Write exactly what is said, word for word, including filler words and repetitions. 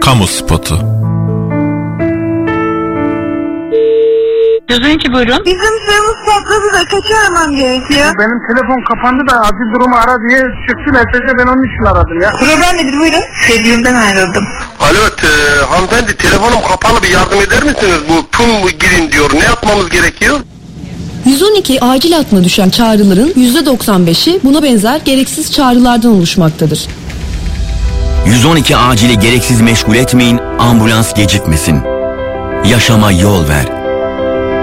Kamu spotu. yüz on iki buyurun. Bizim suyumuz patladı da kaçırmam gerekiyor. Benim telefon kapandı da acil durumu ara diye çıktı mesajda, ben onun için aradım ya. Problem nedir buyurun? Sevgilimden ayrıldım. Alo e, hanımefendi, telefonum kapalı, bir yardım eder misiniz? Bu pum girin diyor, ne yapmamız gerekiyor? yüz on iki acil hattına düşen çağrıların yüzde doksan beşi buna benzer gereksiz çağrılardan oluşmaktadır. yüz on iki acili gereksiz meşgul etmeyin, ambulans gecikmesin. Yaşama yol ver.